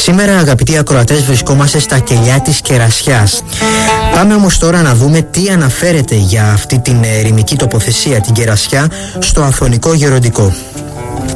Σήμερα, αγαπητοί ακροατές, βρισκόμαστε στα κελιά της Κερασιάς. Πάμε όμως τώρα να δούμε τι αναφέρεται για αυτή την ερημική τοποθεσία, την Κερασιά, στο Αθωνικό Γεροντικό.